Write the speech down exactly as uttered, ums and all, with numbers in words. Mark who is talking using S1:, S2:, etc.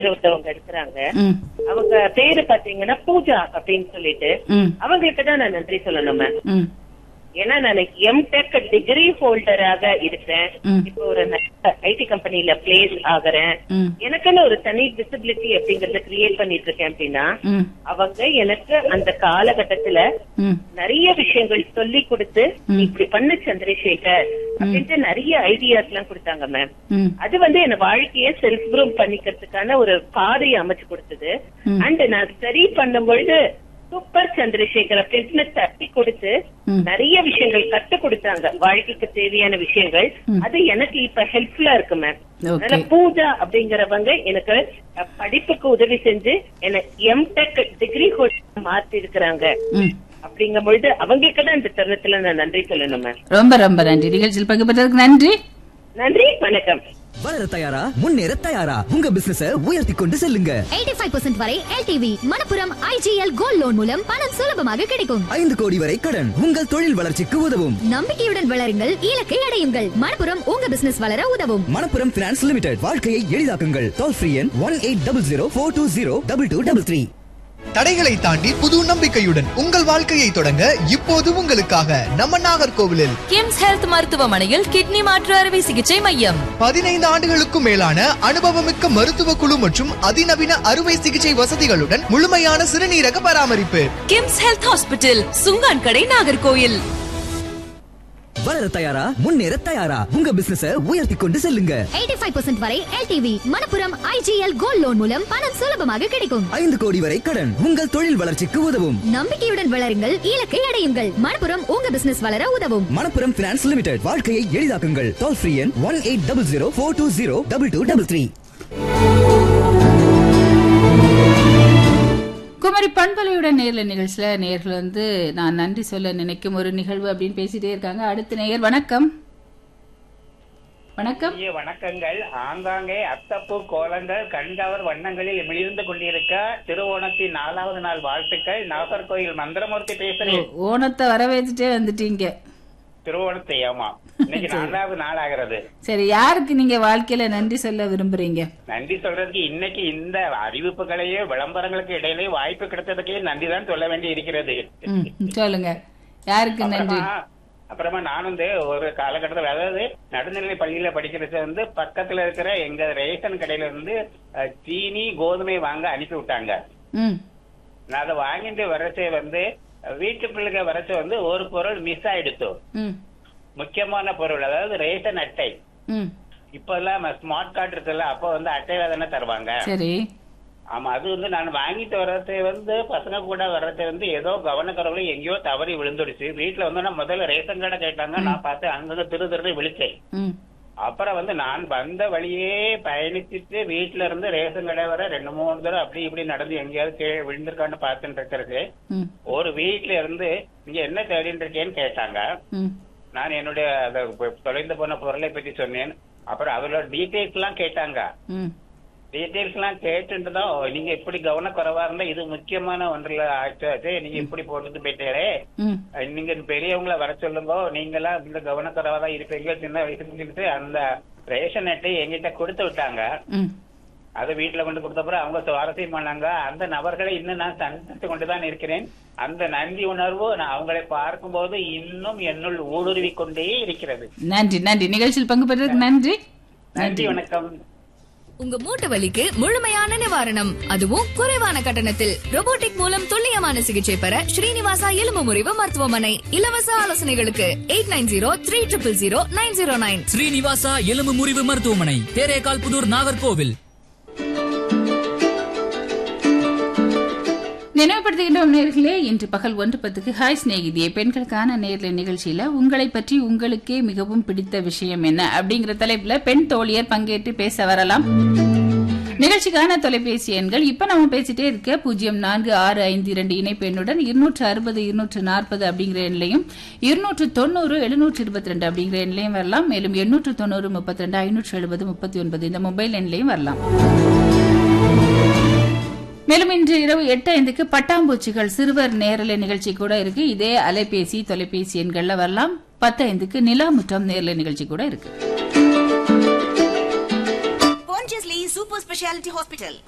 S1: ஒருத்தவங்க இருக்கிறாங்க. அவங்க பேரு பாத்தீங்கன்னா பூஜா அப்படின்னு சொல்லிட்டு, அவங்களுக்கு தான் நான் நன்றி சொல்லணும் மேம். ஏன்னா நான் எம்டெக் டிகிரி ஹோல்டராக இருக்கேன். இப்போ ஒரு ஐடி கம்பெனில பிளேஸ் ஆகுறேன். எனக்குன்னு ஒரு தனி விசிபிலிட்டி அப்படிங்கறத கிரியேட் பண்ணிட்டு இருக்கேன் அப்படின்னா, அவங்க எனக்கு அந்த காலகட்டத்துல நிறைய விஷயங்கள் சொல்லி கொடுத்து இப்படி பண்ணு சந்திரசேகர் அப்படின்ட்டு நிறைய ஐடியாஸ் எல்லாம் கொடுத்தாங்க மேம். அது வந்து என் வாழ்க்கைய செல்ஃப் க்ரூம் பண்ணிக்கிறதுக்கான ஒரு பாதையை அமைச்சு கொடுத்தது. அண்ட் நான் சரி பண்ணும் பொழுது சூப்பர் சந்திரசேகர் அப்படின்னு தட்டி கொடுத்து நிறைய விஷயங்கள் கத்து கொடுத்தாங்க, வாழ்க்கைக்கு தேவையான விஷயங்கள். அது எனக்கு இப்ப ஹெல்ப்ஃபுல்லா இருக்கு மேம். அதனால பூஜா அப்படிங்கறவங்க எனக்கு படிப்புக்கு உதவி செஞ்சு என்ன எம்டெக் டிகிரி ஹோல்டர் மாத்தி இருக்கிறாங்க. அப்படிங்கும் பொழுது அவங்களுக்கு தான் இந்த தருணத்துல நான் நன்றி சொல்லணும் மேம்.
S2: ரொம்ப ரொம்ப நன்றி. நிகழ்ச்சியில் பங்கு பெற்றதுக்கு நன்றி.
S1: நன்றி, வணக்கம்.
S3: வளர தயாரா, முன்னேற தயாரா, உங்க பிசினஸ உயர்த்தி கொண்டு செல்லுங்க.
S4: எண்பத்தி ஐந்து சதவீதம் வரை LTV Manappuram IGL gold loan மூலம் பணம் சுலபமாக கிடைக்கும்.
S3: ஐந்து கோடி வரை கடன் உங்கள் தொழில் வளர்ச்சிக்கு உதவும்.
S4: நம்பிக்கையுடன் வளருங்கள், இலக்கை அடையுங்கள். மணப்புரம் உங்க பிசினஸ் வளர உதவும்.
S3: மணப்புரம் பினான்ஸ் லிமிடெட், வாழ்க்கையை எளிதாக்குங்கள். டோல் ஃப்ரீ எண் one eight double zero four two zero double two double three.
S5: தடைகளை தாண்டி புது நம்பிக்கையுடன் உங்கள் வாழ்க்கையை தொடங்க இப்போது உங்களுக்காக நம்ம நாகர்கோவிலில்
S6: கிம்ஸ் ஹெல்த் மருத்துவமனையில் கிட்னி மாற்று அறுவை சிகிச்சை மையம்.
S5: பதினைந்து ஆண்டுகளுக்கும் மேலான அனுபவமிக்க மருத்துவ குழு மற்றும் அதிநவீன அறுவை சிகிச்சை வசதிகளுடன் முழுமையான சிறுநீரக பராமரிப்பு.
S6: கிம்ஸ் ஹெல்த் ஹாஸ்பிட்டல், சுங்கான் கடை, நாகர்கோவில்.
S3: வளர தயாரா, முன்னேற தயாரா, உங்க பிசினஸ உயர்த்தி கொண்டு செல்லுங்க.
S4: எண்பத்தி ஐந்து சதவீதம் வரை LTV Manappuram IGL gold loan மூலம் பணம் சுலபமாக கிடைக்கும்.
S3: ஐந்து கோடி வரை கடன் உங்கள் தொழில் வளர்ச்சிக்கு உதவும்.
S4: நம்பிக்கையுடன் வளருங்கள், இலக்கை அடையுங்கள். மணப்புரம் உங்க பிசினஸ் வளர உதவும்.
S3: மணப்புரம் பினான்ஸ் லிமிடெட், வாழ்க்கையை எளிதாக்குங்கள். டோல் ஃப்ரீ எண் one eight double zero four two zero double two double three.
S2: Kumari பண்பலையுடன் நேர்ல நிகழ்ச்சியில நேர்கள் வந்து நான் நன்றி சொல்ல நினைக்கும் ஒரு நிகழ்வு அப்படின்னு பேசிட்டே இருக்காங்க. அடுத்த நேயர், வணக்கம். வணக்கம்.
S7: வணக்கங்கள். ஆங்காங்கே அத்தப்பூ கோலங்கள் கண்கவர் வண்ணங்களில் மிளிர்ந்து கொண்டிருக்க திருவோணத்தின் நாலாவது நாள் வாழ்த்துக்கள். நாகர்கோயில் மந்திரமூர்த்தி பேசுறேன்.
S2: ஓணத்தை வரவேற்றுட்டே வந்துட்டீங்க.
S7: திருவோணத்தை, ஆமா, இன்னைக்கு நாலாவது நாள் ஆகிறது.
S2: சரி, யாருக்கு நீங்க வாழ்க்கையில நன்றி சொல்ல விரும்புறீங்க?
S7: நன்றி சொல்றதுக்கு இன்னைக்கு இந்த அறிவிப்புகளையே விளம்பரங்களுக்கு இடையிலே வாய்ப்பு கிடைச்சதுக்கே நன்றி தான் சொல்ல வேண்டி இருக்கிறது.
S2: சொல்லுங்க, யாருக்கு நன்றி?
S7: அப்புறமா நான் வந்து ஒரு காலகட்டத்தில், அதாவது நடுநிலை பள்ளியில படிக்கிறது வந்து பக்கத்துல இருக்கிற எங்க ரேஷன் கடையில இருந்து சீனி கோதுமை வாங்க அனுப்பி விட்டாங்க. நான் அதை வாங்கிட்டு வரச்சே வந்து வீட்டுக்குள்ள வரச்ச வந்து ஒரு பொருள் மிஸ் ஆயிடுச்சு. முக்கியமான பொருள், அதாவது ரேஷன் அட்டை. இப்ப எல்லாம் ஸ்மார்ட் கார்டு இருக்குல்ல, அப்ப வந்து அட்டையில தானே தருவாங்க.
S2: சரி,
S7: ஆமா. அது வந்து நான் வாங்கிட்டு வர்றதை வந்து பசங்க கூட வர்றதை வந்து ஏதோ கவனக்குறவுல எங்கேயோ தவறி விழுந்துடுச்சு. வீட்டுல வந்து நான் முதல்ல ரேஷன் கார்டை கேட்டாங்க. நான் பார்த்து அங்கங்க திரு திரு விழிச்சேன். அப்புறம் வந்து நான் வந்த வழியே பயணிச்சுட்டு வீட்டுல இருந்து ரேஷன் கடை வர ரெண்டு மூணு தடவை அப்படி இப்படி நடந்து எங்கேயாவது கீழே விழுந்திருக்கான்னு பார்த்துட்டு இருக்கிறது. ஒரு வீட்டுல இருந்து நீங்க என்ன தேடிட்டு இருக்கேன்னு கேட்டாங்க. நான் என்னுடைய தொலைந்து போன பொருளை பத்தி சொன்னேன். அப்புறம் அவரோட டீட்டெயில்ஸ் எல்லாம் கேட்டாங்க. டீட்டெயில்ஸ் எல்லாம் கேட்டுதான், நீங்க இப்படி கவனக்குறைவா இருந்தா இது முக்கியமான ஒன்றுல ஆச்சு, நீங்க இப்படி போட்டுட்டு போயிட்டே, நீங்க பெரியவங்கள வர சொல்லுங்க, நீங்க எல்லாம் இந்த கவனக்குறைவா தான் இருப்பீங்க சின்ன வயசுக்கு. அந்த ரேஷன் அட்டை எங்கிட்ட கொடுத்து விட்டாங்க. அதை வீட்டுல கொண்டு கொடுத்தப்பறம் அவங்க சுவாரஸ்யம் பண்ணாங்க. அந்த நபர்களை இன்னும் நான் சந்தித்து கொண்டுதான் இருக்கிறேன். அந்த நன்றி உணர்வு நான் அவங்களை பார்க்கும் போது இன்னும் என்னுள் ஊடுருவி கொண்டே இருக்கிறது.
S2: நன்றி நன்றி. நிகழ்ச்சியில் பங்கு பெற்றதுக்கு நன்றி.
S7: நன்றி, வணக்கம்.
S6: உங்க மூட்டு வலிக்கு முழுமையான நிவாரணம், அதுவும் குறைவான கட்டணத்தில். ரோபோட்டிக் மூலம் துல்லியமான சிகிச்சை பெற ஸ்ரீனிவாசா எலும்பு முறிவு மருத்துவமனை. இலவச ஆலோசனைகளுக்கு eight nine zero three triple zero nine zero nine.
S8: Srinivasa எலும்பு முறிவு மருத்துவமனை, தேரேகால் புதூர், நாகர்கோவில்.
S2: நினைவுபடுத்துகின்றோம் நேர்களே, இன்று பகல் ஒன்று பத்துக்கு ஹாய் சிநேகிதியே பெண்களுக்கான நேர்ல நிகழ்ச்சியில உங்களை பற்றி உங்களுக்கே மிகவும் பிடித்த விஷயம் என்ன அப்படிங்கிற தலைப்புல பெண் தோழியர் பங்கேற்று பேச வரலாம். நிகழ்ச்சிக்கான தொலைபேசி எண்கள் இப்ப நம்ம பேசிட்டே இருக்க பூஜ்ஜியம் நான்கு ஆறு ஐந்து இரண்டு இணைப்பு எண்ணுடன் இருநூற்று அறுபது இருநூற்று நாற்பது அப்படிங்கிற எண்ணிலையும், இருநூற்று தொண்ணூறு எழுநூற்று இருபத்தி ரெண்டு அப்படிங்கிற எண்ணிலையும் வரலாம். மேலும் எண்ணூற்று தொண்ணூறு முப்பத்தி ரெண்டு ஐநூற்று எழுபது முப்பத்தி ஒன்பது இந்த மொபைல் எண்ணிலையும் வரலாம். மேலும் இன்று இரவு எட்டு ஐந்துக்கு பட்டாம்பூச்சிகள் சிறுவர் நேரலை நிகழ்ச்சி கூட இருக்கு. இதே அலைபேசி தொலைபேசி எண்கள்ல வரலாம். பத்து ஐந்துக்கு நிலா முற்றம் நேரலை நிகழ்ச்சி கூட இருக்கு.
S9: Pondicherry Super Speciality Hospital.